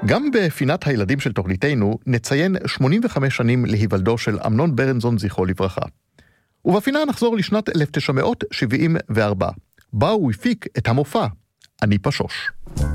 גם בפינת הילדים של תוכניתנו נציין 85 שנים להיוולדו של אמנון ברנזון זכרו לברכה. ובפינה נחזור לשנת 1974, בה הוא הפיק את המופע אני פשוש.